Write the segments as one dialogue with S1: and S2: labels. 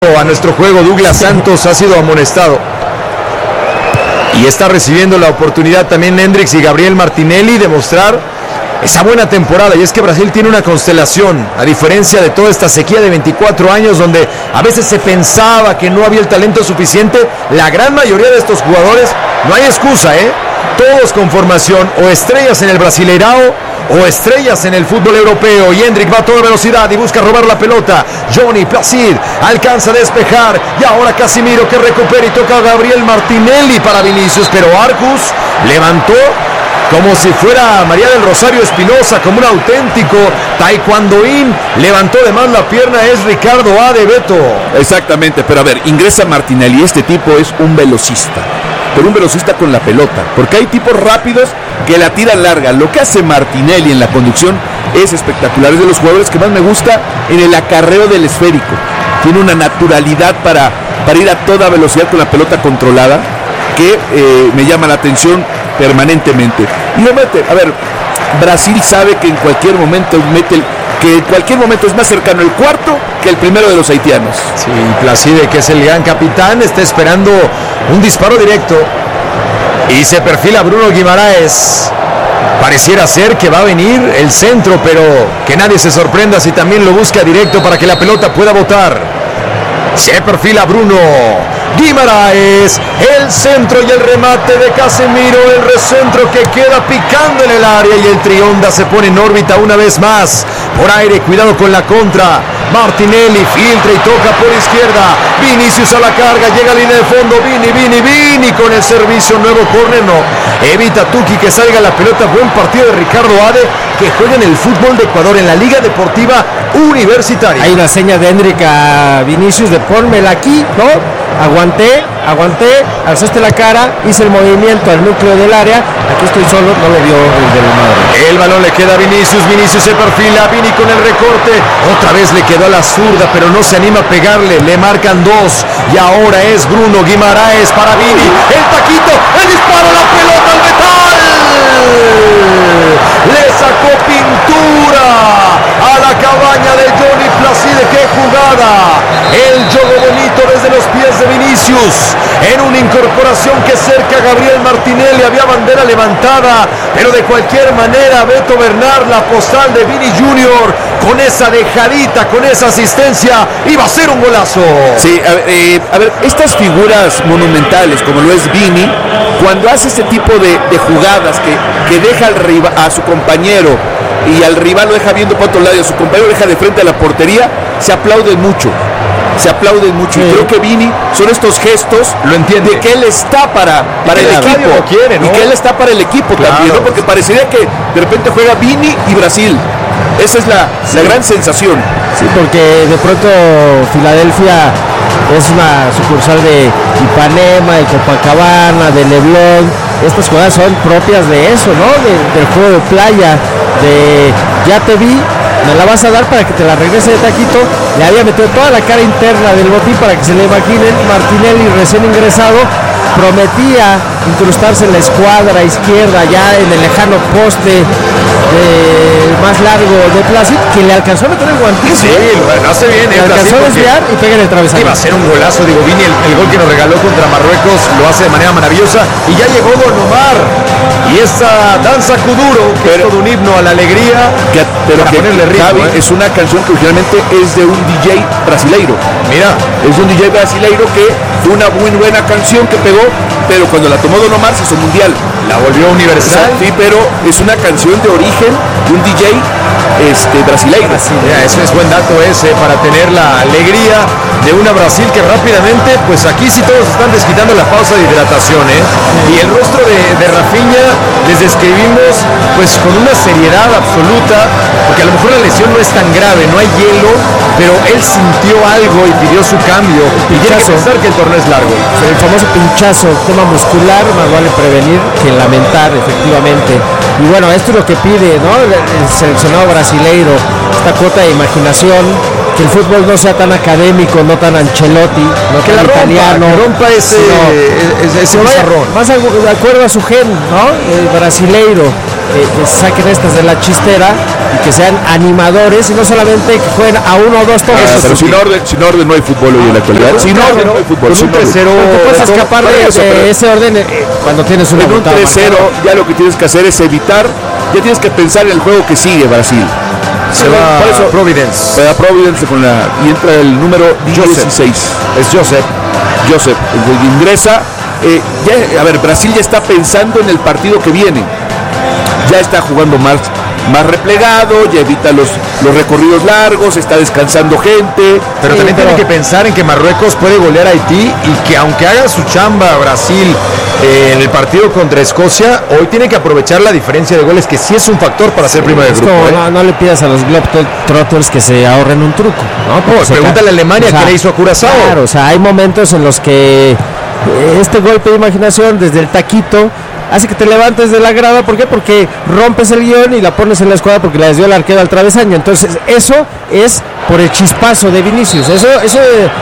S1: a nuestro juego. Douglas Santos ha sido amonestado. Y está recibiendo la oportunidad también Hendrix y Gabriel Martinelli de mostrar esa buena temporada. Y es que Brasil tiene una constelación, a diferencia de toda esta sequía de 24 años donde a veces se pensaba que no había el talento suficiente. La gran mayoría de estos jugadores, no hay excusa, todos con formación o estrellas en el Brasileirao o estrellas en el fútbol europeo. Y Hendrick va a toda velocidad y busca robar la pelota. Johnny Placid alcanza a despejar y ahora Casimiro que recupera y toca a Gabriel Martinelli para Vinicius, pero Arcus levantó como si fuera María del Rosario Espinosa, como un auténtico taekwondoín. Levantó de más la pierna, es Ricardo A. de Beto.
S2: Exactamente, pero a ver, ingresa Martinelli. Este tipo es un velocista, pero un velocista con la pelota, porque hay tipos rápidos que la tiran larga. Lo que hace Martinelli en la conducción es espectacular. Es de los jugadores que más me gusta en el acarreo del esférico. Tiene una naturalidad para ir a toda velocidad con la pelota controlada que me llama la atención permanentemente. Y lo mete. A ver, Brasil sabe que en cualquier momento es más cercano el cuarto que el primero de los haitianos.
S1: Sí, Placide, que es el gran capitán, está esperando un disparo directo y se perfila Bruno Guimaraes. Pareciera ser que va a venir el centro, pero que nadie se sorprenda si también lo busca directo para que la pelota pueda botar. Se perfila Bruno Guimaraes, el centro y el remate de Casemiro, el recentro que queda picando en el área y el Trionda se pone en órbita una vez más. Por aire, cuidado con la contra. Martinelli filtra y toca por izquierda. Vinicius a la carga, llega a línea de fondo. Vini con el servicio, nuevo córner, no. Evita Tuki que salga la pelota. Buen partido de Ricardo Ade, que juega en el fútbol de Ecuador, en la Liga Deportiva Universitaria.
S3: Hay una seña de Hendrick a Vinicius de pónmela aquí, ¿no? Aguanté, alzaste la cara, hice el movimiento al núcleo del área, aquí estoy solo, no lo vio el del Madrid.
S1: El balón le queda a Vinicius se perfila, Vini con el recorte, otra vez le quedó a la zurda, pero no se anima a pegarle, le marcan dos, y ahora es Bruno Guimaraes para Vini, el taquito, el disparo, la pelota al metal, le sacó pintura a la cabaña de Johnny Placide. ¡Qué jugada! El juego bonito desde los pies de Vinicius en una incorporación que cerca a Gabriel Martinelli. Había bandera levantada, pero de cualquier manera Beto Bernard, la postal de Vini Junior, con esa dejadita, con esa asistencia, iba a ser un golazo.
S2: Sí, a ver, estas figuras monumentales como lo es Vini, cuando hace este tipo de jugadas que deja a su compañero y al rival lo deja viendo para otro lado y a su compañero lo deja de frente a la portería, se aplauden mucho. Sí. Y creo que Vini son estos gestos,
S1: lo entiende,
S2: de que él está para el equipo,
S1: quiere, ¿no?
S2: Y que él está para el equipo, claro, también, ¿no? Porque parecería que de repente juega Vini y Brasil. Esa es la gran sensación.
S3: Sí, porque de pronto Filadelfia es una sucursal de Ipanema, de Copacabana, de Leblon. Estas jugadas son propias de eso, ¿no? Del juego de playa, de ya te vi, me la vas a dar para que te la regrese de taquito. Le había metido toda la cara interna del botín para que se le imaginen. Martinelli, recién ingresado, prometía incrustarse en la escuadra izquierda, ya en el lejano poste más largo de Placid, que le alcanzó a meter el guantito.
S1: Sí, lo hace bien.
S3: Le alcanzó a desviar y pega en el travesaño.
S1: Iba a ser un golazo, digo, Vini, el gol que nos regaló contra Marruecos lo hace de manera maravillosa. Y ya llegó Don Omar. Y esta danza Kuduro, que es todo un himno a la alegría,
S2: pero que ponerle ritmo, Javi, es una canción que originalmente es de un DJ brasileiro.
S1: Mira,
S2: es un DJ brasileiro que fue una muy buena canción que pegó, pero cuando la tomó Don Omar se hizo mundial.
S1: La volvió universal.
S2: Sí, pero es una canción de origen de un DJ brasileiro.
S1: Ya, eso es buen dato ese, para tener la alegría de una Brasil que rápidamente, pues aquí sí todos están desquitando la pausa de hidratación, y el rostro de Rafinha les describimos pues con una seriedad absoluta, porque a lo mejor la lesión no es tan grave, no hay hielo, pero él sintió algo y pidió su cambio, y tiene que pensar que el torneo es largo.
S3: El famoso pinchazo, tema muscular, más vale prevenir que lamentar, efectivamente. Y bueno, esto es lo que pide, ¿no? El seleccionado brasileiro, esta cuota de imaginación, que el fútbol no sea tan académico, no tan Ancelotti, no
S1: que
S3: tan italiano,
S1: que rompa ese pizarrón.
S3: Más de acuerdo a su gen, ¿no? El brasileiro. que saquen estas de la chistera y que sean animadores y no solamente que jueguen a 1 o 2 toques.
S2: Pero sin orden no hay fútbol hoy en la actualidad. Sin orden no hay fútbol.
S1: Con un 3-0
S3: te puedes escapar de ese orden cuando tienes una
S2: en un 3-0 ya lo que tienes que hacer es evitar, ya tienes que pensar en el juego que sigue Brasil.
S1: Se va
S2: por eso,
S1: Providence.
S2: Se va Providence y entra el número 16.
S1: Es Joseph,
S2: el que ingresa. Brasil ya está pensando en el partido que viene. Ya está jugando más replegado, ya evita los recorridos largos, está descansando gente.
S1: Pero también tiene que pensar en que Marruecos puede golear a Haití y que aunque haga su chamba Brasil en el partido contra Escocia, hoy tiene que aprovechar la diferencia de goles, que sí es un factor para ser primero de grupo.
S3: No le pidas a los Globetrotters que se ahorren un truco, ¿no?
S1: Pregúntale a Alemania que le hizo a Curazao.
S3: Claro, hay momentos en los que este golpe de imaginación desde el taquito hace que te levantes de la grada. ¿Por qué? Porque rompes el guión y la pones en la escuadra porque la desvió el arquero al travesaño. Entonces eso es por el chispazo de Vinicius. Eso es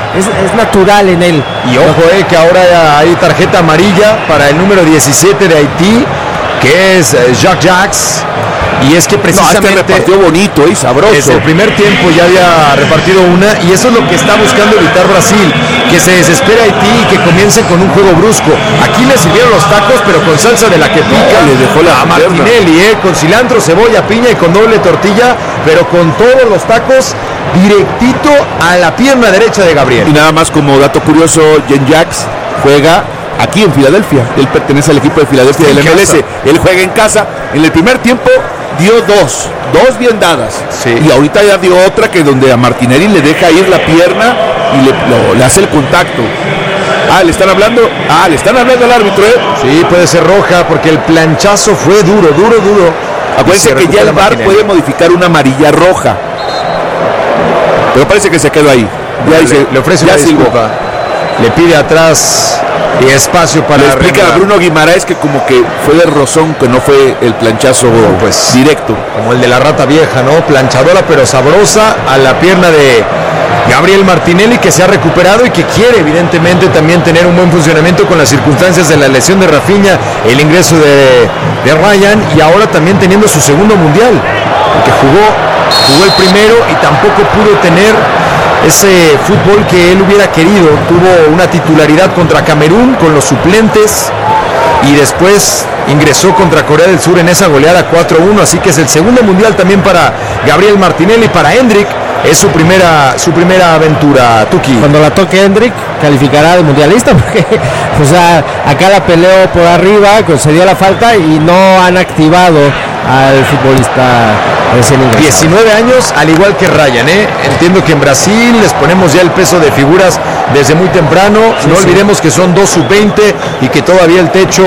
S3: natural en él.
S1: Y ojo, que ahora hay tarjeta amarilla para el número 17 de Haití, que es Jacques. Y es que precisamente
S2: repartió bonito y sabroso.
S1: Desde el primer tiempo ya había repartido una, y eso es lo que está buscando evitar Brasil, que se desespera Haití y que comience con un juego brusco. Aquí le sirvieron los tacos, pero con salsa de la que pica.
S2: Le dejó la
S1: a Martinelli, con cilantro, cebolla, piña y con doble tortilla, pero con todos los tacos directito a la pierna derecha de Gabriel.
S2: Y nada más como dato curioso, Jean-Jacques juega aquí en Filadelfia. Él pertenece al equipo de Filadelfia del MLS. Él juega en casa. En el primer tiempo dio dos bien dadas.
S1: Sí.
S2: Y ahorita ya dio otra que donde a Martinelli le deja ir la pierna y le hace el contacto. ¿Le están hablando? Le están hablando al árbitro,
S1: Sí, puede ser roja porque el planchazo fue duro.
S2: Acuérdense que ya el VAR puede modificar una amarilla roja. Pero parece que se quedó ahí.
S1: Le ofrece una disculpa. Le pide atrás y espacio para...
S2: Le explica a Bruno Guimaraes que como que fue de rozón, que no fue el planchazo directo.
S1: Como el de la rata vieja, ¿no? Planchadora pero sabrosa a la pierna de Gabriel Martinelli, que se ha recuperado y que quiere evidentemente también tener un buen funcionamiento con las circunstancias de la lesión de Rafinha, el ingreso de Ryan, y ahora también teniendo su segundo mundial, porque jugó el primero y tampoco pudo tener ese fútbol que él hubiera querido. Tuvo una titularidad contra Camerún con los suplentes y después ingresó contra Corea del Sur en esa goleada 4-1, así que es el segundo mundial también para Gabriel Martinelli. Para Hendrik es su primera aventura, Tuki.
S3: Cuando la toque Hendrik calificará de mundialista, porque acá la peleó por arriba, concedió la falta y no han activado al futbolista recién ingresado.
S1: 19 años, al igual que Ryan, Entiendo que en Brasil les ponemos ya el peso de figuras desde muy temprano. No olvidemos que son 2 sub-20 y que todavía el techo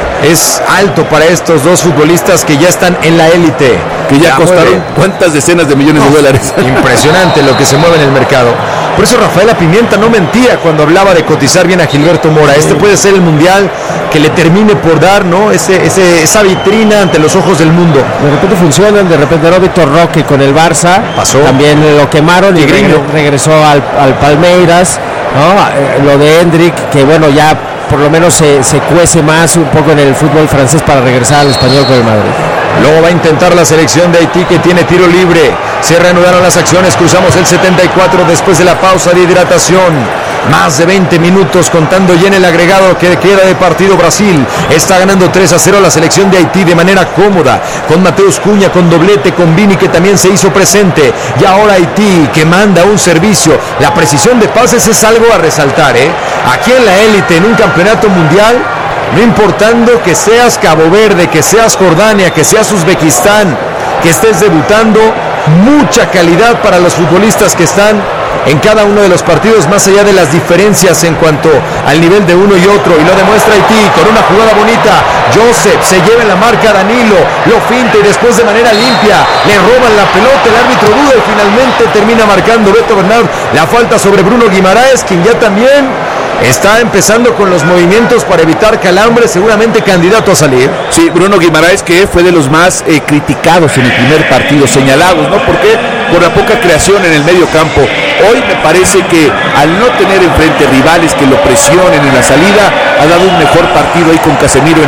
S1: es alto para estos dos futbolistas que ya están en la élite.
S2: Que ya costaron cuántas decenas de millones de dólares.
S1: Impresionante lo que se mueve en el mercado. Por eso Rafaela Pimienta no mentía cuando hablaba de cotizar bien a Gilberto Mora. Este puede ser el mundial que le termine por dar, ¿no? Esa vitrina ante los ojos del mundo.
S3: De repente funcionan, de repente no. Víctor Roque con el Barça
S1: pasó.
S3: También lo quemaron y regresó al Palmeiras, ¿no? Lo de Hendrik, que bueno, ya por lo menos se cuece más un poco en el fútbol francés para regresar al Español con el Madrid.
S1: Luego va a intentar la selección de Haití, que tiene tiro libre. Se reanudaron las acciones, cruzamos el 74 después de la pausa de hidratación. Más de 20 minutos contando ya en el agregado que queda de partido. Brasil está ganando 3-0 la selección de Haití de manera cómoda, con Mateus Cunha, con doblete, con Vini, que también se hizo presente. Y ahora Haití, que manda un servicio. La precisión de pases es algo a resaltar, Aquí en la élite, en un campeonato mundial, no importando que seas Cabo Verde, que seas Jordania, que seas Uzbekistán, que estés debutando, mucha calidad para los futbolistas que están en cada uno de los partidos, más allá de las diferencias en cuanto al nivel de uno y otro, y lo demuestra Haití con una jugada bonita. Joseph se lleva en la marca a Danilo, lo finta y después de manera limpia le roban la pelota, el árbitro duda y finalmente termina marcando Beto Bernard la falta sobre Bruno Guimaraes, quien ya también está empezando con los movimientos para evitar calambres, seguramente candidato a salir.
S2: Sí, Bruno Guimaraes, que fue de los más criticados en el primer partido, señalados, ¿no? ¿Por qué? Por la poca creación en el medio campo. Hoy me parece que al no tener enfrente rivales que lo presionen en la salida, ha dado un mejor partido ahí con Casemiro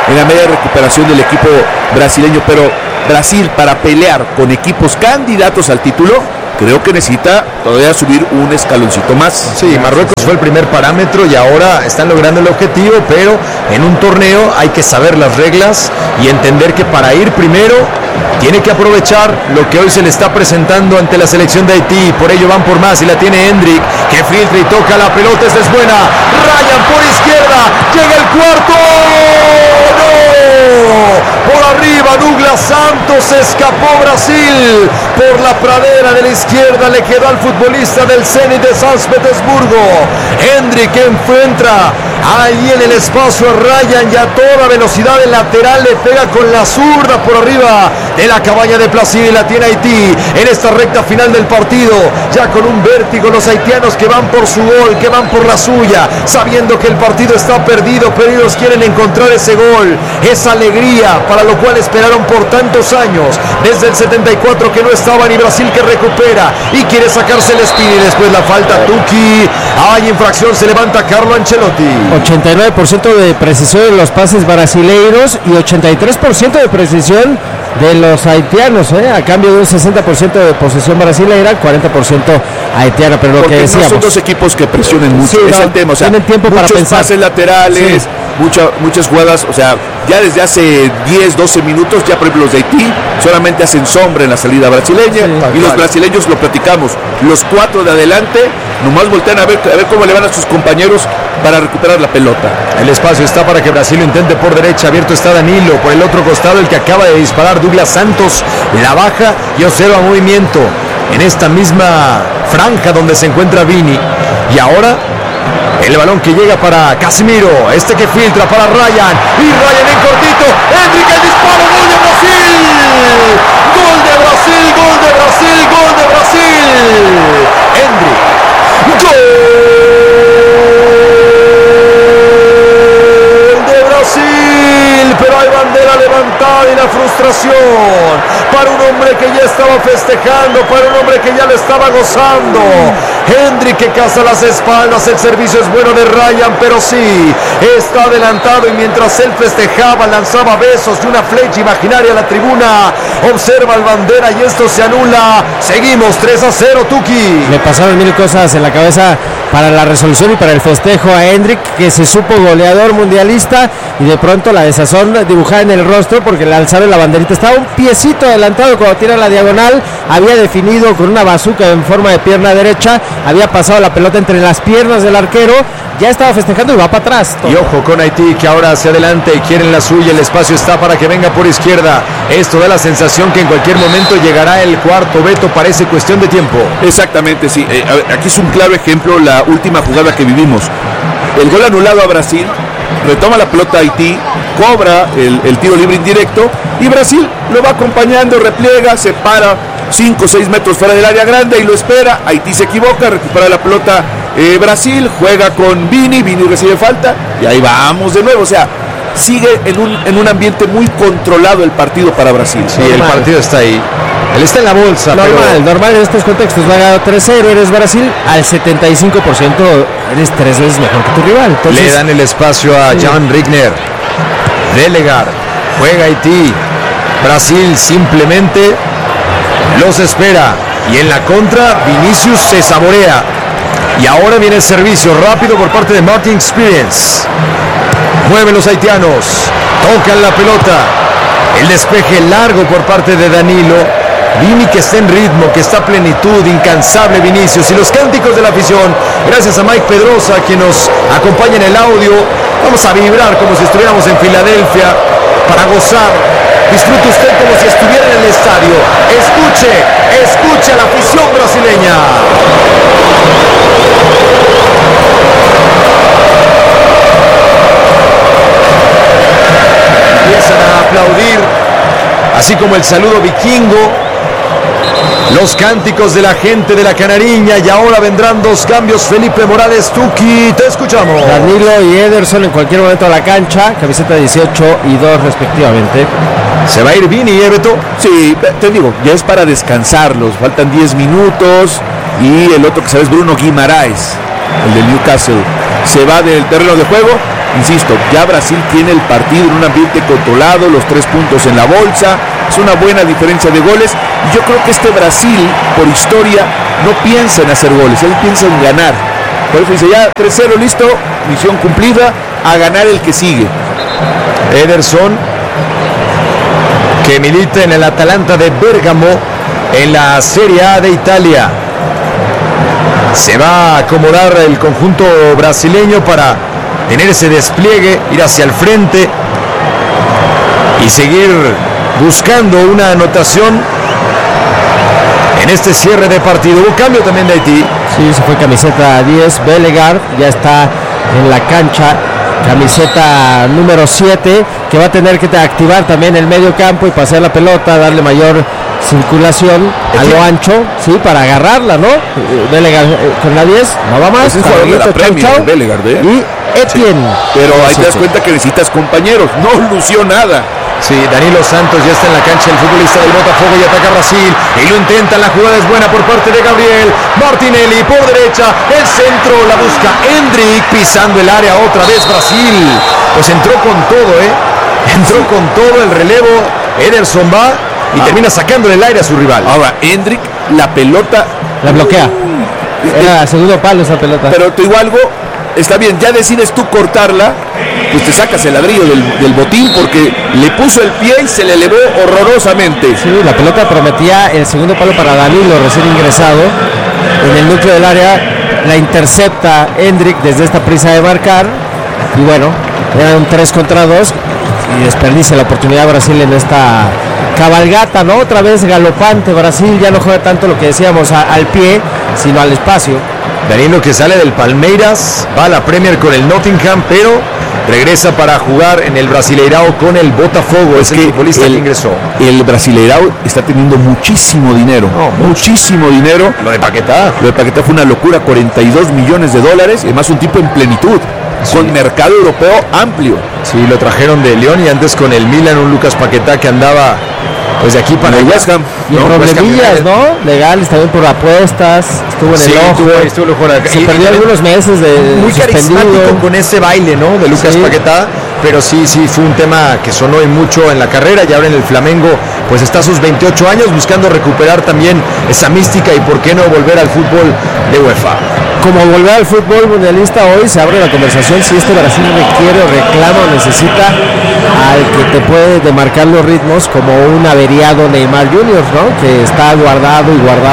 S2: en la media recuperación del equipo brasileño, pero Brasil, para pelear con equipos candidatos al título, creo que necesita todavía subir un escaloncito más.
S1: Sí, Marruecos fue el primer parámetro y ahora están logrando el objetivo, pero en un torneo hay que saber las reglas y entender que para ir primero tiene que aprovechar lo que hoy se le está presentando ante la selección de Haití. Por ello van por más y la tiene Hendrik, que filtra y toca la pelota. Esta es buena. Ryan por izquierda. Llega el cuarto. ¡No! Por arriba Douglas Santos. Escapó Brasil. Por la pradera de la izquierda le quedó al futbolista del Zenit de San Petersburgo. Hendrik encuentra ahí en el espacio a Ryan y a toda velocidad el lateral le pega con la zurda por arriba de la cabaña de Placide y la tiene Haití en esta recta final del partido, ya con un vértigo los haitianos que van por su gol, que van por la suya, sabiendo que el partido está perdido, pero ellos quieren encontrar ese gol, esa alegría para lo cual esperaron por tantos años, desde el 74 que no estaban y Brasil que recupera y quiere sacarse el espíritu y después la falta Tuki, hay infracción, se levanta Carlo Ancelotti.
S3: 89% de precisión en los pases brasileiros y 83% de precisión de los haitianos, a cambio de un 60% de posesión brasileira, 40% haitiana, pero lo
S2: porque
S3: que decíamos.
S2: No son dos equipos que presionen mucho,
S3: sí,
S2: es el tema, o sea,
S3: tienen tiempo para pensar.
S2: Muchos pases laterales,
S3: sí.
S2: Muchas jugadas, o sea, ya desde hace 10, 12 minutos, ya por ejemplo los de Haití solamente hacen sombra en la salida brasileña, y los brasileños lo platicamos, los 4 de adelante nomás voltean a ver cómo le van a sus compañeros para recuperar la pelota.
S1: El espacio está para que Brasil lo intente por derecha, abierto está Danilo, por el otro costado el que acaba de disparar Douglas Santos, la baja y observa movimiento en esta misma franja donde se encuentra Vini, y ahora el balón que llega para Casemiro, este que filtra para Ryan, y Ryan en cortito, Hendrik el disparo, gol de Brasil, gol de Brasil, gol de Brasil, gol de Brasil, Hendrik, gol de Brasil, pero hay bandera levantada y la frustración para un hombre que ya estaba festejando, para un hombre que ya le estaba gozando. Hendrik que caza las espaldas, el servicio es bueno de Ryan, pero sí, está adelantado y mientras él festejaba, lanzaba besos y una flecha imaginaria a la tribuna, observa el bandera y esto se anula. Seguimos 3-0, Tuki.
S3: Le pasaron mil cosas en la cabeza para la resolución y para el festejo a Hendrik, que se supo goleador mundialista y de pronto la desazón dibujada en el rostro porque al alzar la banderita estaba un piecito adelantado cuando tira la diagonal, había definido con una bazuca en forma de pierna derecha, había pasado la pelota entre las piernas del arquero, ya estaba festejando y va para atrás.
S1: Y ojo con Haití que ahora hacia adelante y quieren la suya, el espacio está para que venga por izquierda, esto da la sensación que en cualquier momento llegará el cuarto, Beto, parece cuestión de tiempo.
S2: Exactamente, sí, aquí es un claro ejemplo la última jugada que vivimos, el gol anulado a Brasil, retoma la pelota a Haití, cobra el tiro libre indirecto y Brasil lo va acompañando, repliega, se para 5 o 6 metros fuera del área grande y lo espera. Haití se equivoca, recupera la pelota Brasil, juega con Vini recibe falta y ahí vamos de nuevo, o sea, sigue en un ambiente muy controlado el partido para Brasil.
S1: Sí, el partido está ahí. Él está en la bolsa.
S3: Normal en estos contextos. Va a ganar 3-0, eres Brasil, al 75% eres 3 veces mejor que tu rival. Entonces,
S1: le dan el espacio a Jan Rigner. Delegar, juega Haití. Brasil simplemente los espera. Y en la contra, Vinicius se saborea. Y ahora viene el servicio rápido por parte de Martin Experience. Mueven los haitianos. Tocan la pelota. El despeje largo por parte de Danilo. Vini que está en ritmo, que está a plenitud, incansable Vinicius y los cánticos de la afición. Gracias a Mike Pedrosa quien nos acompaña en el audio. Vamos a vibrar como si estuviéramos en Filadelfia para gozar. Disfrute usted como si estuviera en el estadio. Escuche a la afición brasileña. Empiezan a aplaudir, así como el saludo vikingo, los cánticos de la gente de la Canariña, y ahora vendrán 2 cambios. Felipe Morales, Tuki, te escuchamos.
S3: Danilo y Ederson en cualquier momento a la cancha, camiseta 18 y 2 respectivamente.
S1: ¿Se va a ir Vini, Beto?
S2: Sí, te digo, ya es para descansarlos, faltan 10 minutos y el otro que sabes, Bruno Guimaraes, el del Newcastle, se va del terreno de juego insisto, ya Brasil tiene el partido en un ambiente controlado, los 3 puntos en la bolsa, es una buena diferencia de goles. Y yo creo que este Brasil, por historia, no piensa en hacer goles, él piensa en ganar. Por eso dice, ya 3-0, listo, misión cumplida, a ganar el que sigue.
S1: Ederson, que milita en el Atalanta de Bérgamo en la Serie A de Italia. Se va a acomodar el conjunto brasileño para tener ese despliegue, ir hacia el frente y seguir buscando una anotación en este cierre de partido. Hubo cambio también de Haití.
S3: Sí, se fue camiseta 10, Bellegarde ya está en la cancha, camiseta número 7, que va a tener que activar también el medio campo y pasar la pelota, darle mayor circulación a lo ancho, sí, para agarrarla, ¿no? Bellegarde con la 10, no va más.
S2: Es jugador de la Premier, Bellegarde,
S3: y Etienne.
S2: Sí. Pero ahí te das cuenta que necesitas compañeros, no lució nada.
S1: Sí, Danilo Santos ya está en la cancha, el futbolista del Botafogo, y ataca Brasil, y lo intenta, la jugada es buena por parte de Gabriel Martinelli, por derecha, el centro, la busca Endrick, pisando el área otra vez Brasil, pues entró con todo, entró con todo el relevo, Ederson va y termina sacándole el aire a su rival.
S2: Ahora, Endrick, la pelota
S3: la bloquea, era segundo palo esa pelota.
S2: Pero te digo algo, está bien, ya decides tú cortarla, pues te sacas el ladrillo del botín, porque le puso el pie y se le elevó horrorosamente.
S3: Sí, la pelota prometía el segundo palo para Danilo, recién ingresado en el núcleo del área, la intercepta Endrick desde esta prisa de marcar, y bueno, era un 3 contra 2 y desperdicia la oportunidad Brasil en esta cabalgata, ¿no? Otra vez galopante, Brasil ya no juega tanto lo que decíamos al pie, sino al espacio.
S1: Danilo, que sale del Palmeiras, va a la Premier con el Nottingham, pero regresa para jugar en el Brasileirao con el Botafogo. Es el futbolista que ingresó.
S2: El Brasileirao está teniendo muchísimo dinero, muchísimo dinero.
S1: Lo de Paquetá
S2: fue una locura, $42 millones, y además un tipo en plenitud, con mercado europeo amplio.
S1: Sí, lo trajeron de León y antes con el Milan, un Lucas Paquetá que andaba pues de aquí para
S2: el West Ham.
S3: Y problemillas, ¿no? Legales también por apuestas, estuvo en el ojo. Se perdió algunos meses de
S1: muy carismático con ese baile, ¿no? De Lucas Paquetá, pero sí fue un tema que sonó y mucho en la carrera, y ahora en el Flamengo pues está a sus 28 años buscando recuperar también esa mística y por qué no volver al fútbol de UEFA.
S3: Como volver al fútbol mundialista, hoy se abre la conversación si este Brasil requiere o reclama o necesita al que te puede demarcar los ritmos, como un averiado Neymar Jr., ¿no? Que está guardado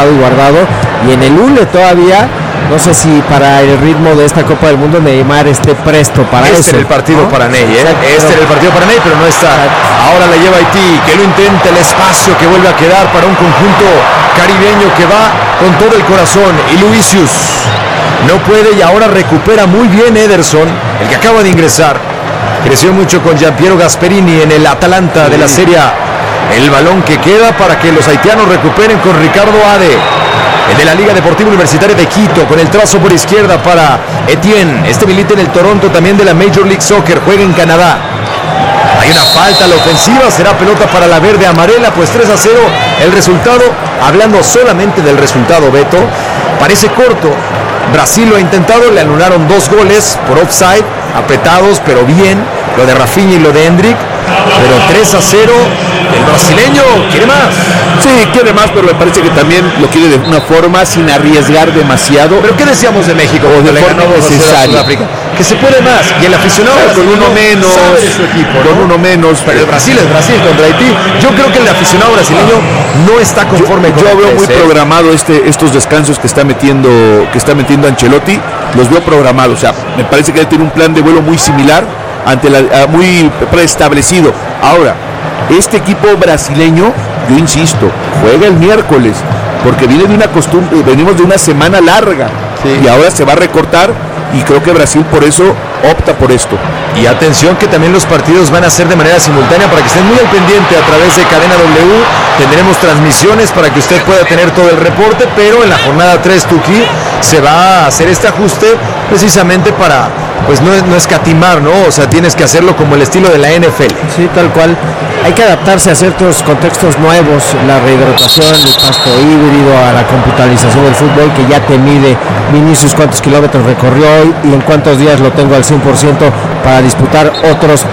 S3: y en el ULE todavía. No sé si para el ritmo de esta Copa del Mundo Neymar esté presto para eso.
S1: Era el partido para Ney, Este era el partido para Ney, pero no está. Ahora la lleva Haití, que lo intenta, el espacio que vuelve a quedar para un conjunto caribeño que va con todo el corazón. Y Luisius no puede, y ahora recupera muy bien Ederson, el que acaba de ingresar. Creció mucho con Giampiero Gasperini en el Atalanta de la Serie A. El balón que queda para que los haitianos recuperen con Ricardo Ade, el de la Liga Deportiva Universitaria de Quito, con el trazo por izquierda para Etienne. Este milita en el Toronto también de la Major League Soccer, juega en Canadá. Hay una falta a la ofensiva, será pelota para la verde amarela, pues 3-0 el resultado. Hablando solamente del resultado, Beto, parece corto. Brasil lo ha intentado, le anularon 2 goles por offside, apretados pero bien, lo de Rafinha y lo de Endrick, pero 3-0, el brasileño quiere más.
S2: Sí, quiere más, pero me parece que también lo quiere de una forma sin arriesgar demasiado.
S1: ¿Pero qué decíamos de México?
S2: O de forma necesaria.
S1: Que se puede más, y el aficionado
S2: con uno menos,
S1: su equipo,
S2: con uno menos.
S1: Pero el Brasil es Brasil contra Haití. Yo creo que el aficionado brasileño no está conforme con
S2: yo veo muy programado estos descansos que está metiendo Ancelotti, los veo programados. O sea, me parece que él tiene un plan de vuelo muy similar, muy preestablecido. Ahora, este equipo brasileño, yo insisto, juega el miércoles, porque viene de una costumbre, venimos de una semana larga, y ahora se va a recortar, y creo que Brasil por eso opta por esto.
S1: Y atención que también los partidos van a ser de manera simultánea, para que estén muy al pendiente a través de Cadena W. Tendremos transmisiones para que usted pueda tener todo el reporte, pero en la jornada 3, Tuki, se va a hacer este ajuste precisamente para pues no escatimar, ¿no? O sea, tienes que hacerlo como el estilo de la NFL.
S3: Sí, tal cual. Hay que adaptarse a ciertos contextos nuevos, la rehidratación, el pasto híbrido, a la computarización del fútbol, que ya te mide Vinicius cuántos kilómetros recorrió hoy y en cuántos días lo tengo al 100% para disputar otros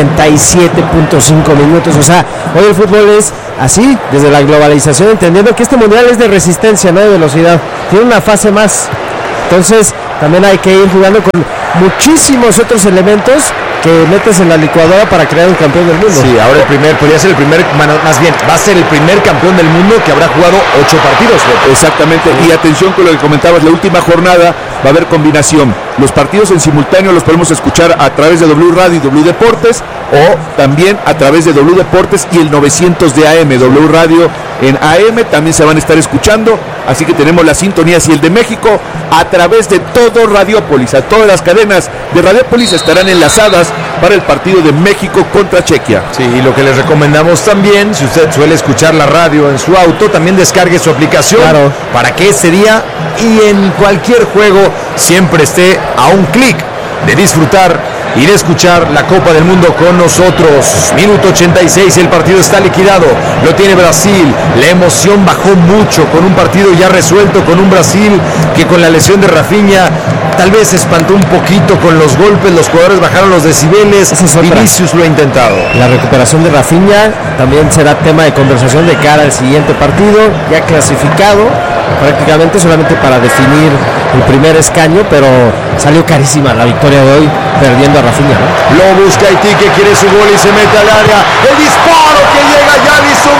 S3: 87.5 minutos. O sea, hoy el fútbol es así, desde la globalización, entendiendo que este mundial es de resistencia, no de velocidad. Tiene una fase más. Entonces, también hay que ir jugando con muchísimos otros elementos que metes en la licuadora para crear un campeón del mundo.
S1: Sí, ahora podría ser el primer, más bien, va a ser el primer campeón del mundo que habrá jugado 8 partidos.
S2: Exactamente, y atención con lo que comentabas, la última jornada va a haber combinación. Los partidos en simultáneo los podemos escuchar a través de W Radio y W Deportes, o también a través de W Deportes y el 900 de AM, W Radio en AM, también se van a estar escuchando, así que tenemos las sintonías, y el de México a través de todo Radiopolis, a todas las cadenas de Radiopolis estarán enlazadas para el partido de México contra Chequia.
S1: Sí, y lo que les recomendamos también, si usted suele escuchar la radio en su auto, también descargue su aplicación,
S3: claro,
S1: para que ese día y en cualquier juego siempre esté a un clic de disfrutar y de escuchar la Copa del Mundo con nosotros. Minuto 86, el partido está liquidado, lo tiene Brasil, la emoción bajó mucho con un partido ya resuelto, con un Brasil que con la lesión de Rafinha tal vez se espantó un poquito con los golpes, los jugadores bajaron los decibeles, Vinicius lo ha intentado.
S3: La recuperación de Rafinha también será tema de conversación de cara al siguiente partido, ya clasificado prácticamente solamente para definir el primer escaño, pero salió carísima la victoria de hoy, perdiendo a Rafinha, ¿no?
S1: Lo busca Haití, que quiere su gol y se mete al área, el disparo que llega ya Alisson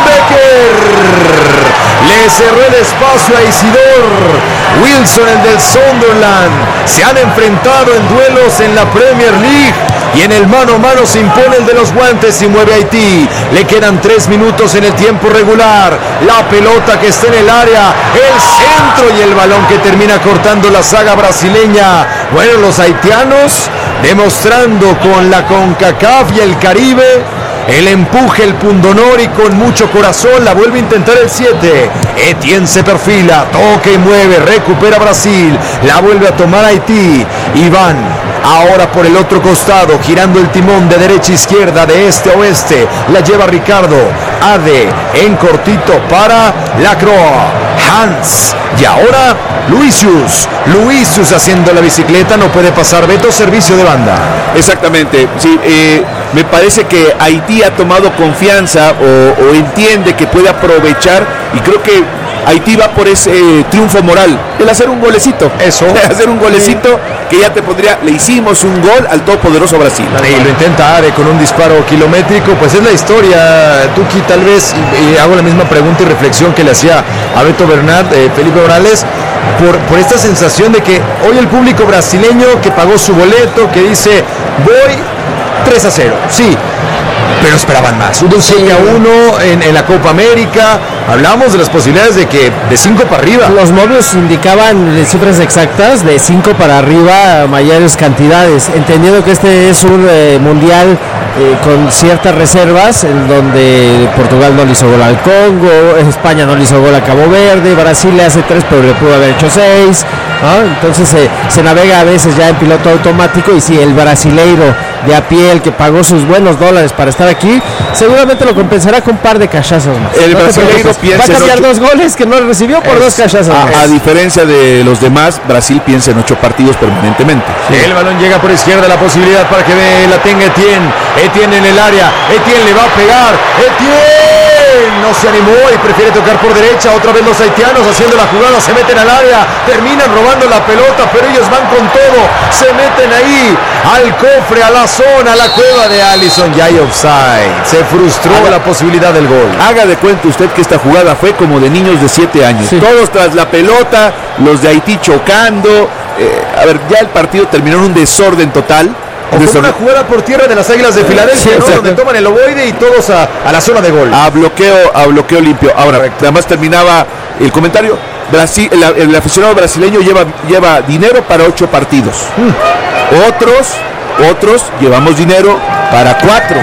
S1: Becker, le cerró el espacio a Isidor Wilson, el del Sunderland. Se han enfrentado en duelos en la Premier League y en el mano a mano se impone el de los guantes y mueve Haití. Le quedan 3 minutos en el tiempo regular. La pelota que está en el área, el centro y el balón que termina cortando la saga brasileña. Bueno, los haitianos demostrando con la CONCACAF y el Caribe el empuje, el pundonor, y con mucho corazón la vuelve a intentar el 7. Etienne se perfila, toca y mueve, recupera Brasil, la vuelve a tomar Haití. Iván ahora por el otro costado, girando el timón de derecha a izquierda, de este a oeste, la lleva Ricardo. Ade en cortito para Lacroix, Hans, y ahora Luisius haciendo la bicicleta, no puede pasar. Beto, servicio de banda.
S2: Exactamente, sí, me parece que Haití ha tomado confianza o entiende que puede aprovechar, y creo que Haití va por ese triunfo moral, el hacer un golecito.
S1: Eso.
S2: Hacer un golecito que ya te pondría, le hicimos un gol al todopoderoso Brasil.
S1: Y lo intenta Are con un disparo kilométrico, pues es la historia, Tuki, tal vez, y hago la misma pregunta y reflexión que le hacía a Beto Bernat, Felipe Morales, por esta sensación de que hoy el público brasileño que pagó su boleto, que dice, voy 3-0, sí, pero esperaban más. Un 6-1 en la Copa América. Hablamos de las posibilidades de que de 5 para arriba.
S3: Los momios indicaban cifras exactas de 5 para arriba, mayores cantidades, entendiendo que este es un mundial con ciertas reservas, en donde Portugal no le hizo gol al Congo, España no le hizo gol a Cabo Verde, Brasil le hace 3 pero le pudo haber hecho 6, ¿no? Entonces se navega a veces ya en piloto automático, y si el brasileiro de a pie, el que pagó sus buenos dólares para estar aquí, seguramente lo compensará con un par de cachazos más.
S2: El brasileiro piensa,
S3: va a cambiar 2 goles que no recibió por 2 cachazos más.
S2: A diferencia de los demás, Brasil piensa en 8 partidos permanentemente.
S1: Sí. El balón llega por izquierda, la posibilidad para que la tenga Etienne en el área, Etienne le va a pegar, Etienne no se animó y prefiere tocar por derecha. Otra vez los haitianos haciendo la jugada, se meten al área, terminan robando la pelota, pero ellos van con todo, se meten ahí al cofre, a la zona, a la cueva de Alisson. Ya hay offside, se frustró la posibilidad del gol.
S2: Haga de cuenta usted que esta jugada fue como de niños de 7 años, sí. Todos tras la pelota, los de Haití chocando. A ver, ya el partido terminó en un desorden total.
S1: O fue una jugada por tierra de las Águilas de Filadelfia, sí, ¿no? Donde toman el ovoide y todos a la zona de gol.
S2: A bloqueo limpio. Ahora, además terminaba el comentario. Brasil, el aficionado brasileño lleva dinero para 8 partidos. Otros llevamos dinero para 4.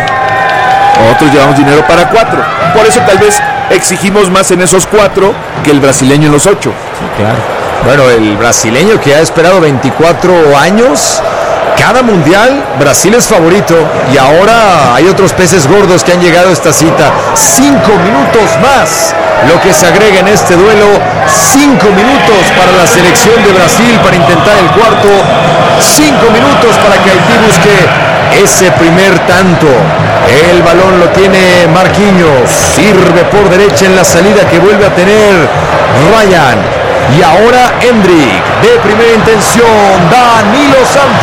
S2: Por eso tal vez exigimos más en esos 4 que el brasileño en los 8.
S1: Sí, claro. Bueno, el brasileño que ha esperado 24 años Cada mundial Brasil es favorito y ahora hay otros peces gordos que han llegado a esta cita. 5 minutos más lo que se agrega en este duelo. 5 minutos para la selección de Brasil para intentar el cuarto. 5 minutos para que Haití busque ese primer tanto. El balón lo tiene Marquinhos. Sirve por derecha en la salida que vuelve a tener Ryan. Y ahora Endrick de primera intención. Danilo Santos.